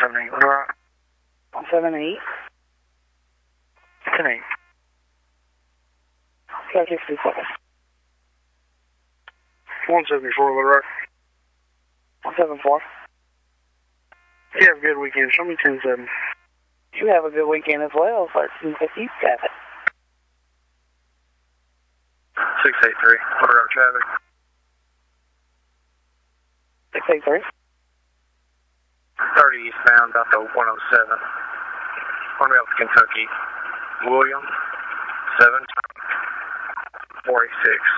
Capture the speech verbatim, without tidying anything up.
seven eight, right? one seven eight. ten eight. Sky sixty-seven. one seventy-four, right? one seven four. You have a good weekend. Show me ten seven. You have a good weekend as well. thirteen fifty-seven. six eight three, order out traffic. six eight three. thirty eastbound, about the one oh seven. On route to Kentucky. William, seven, four eight six.